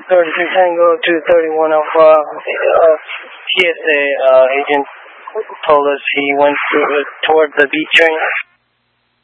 33 Tango to 31 Alpha. TSA agent told us he went toward the B train.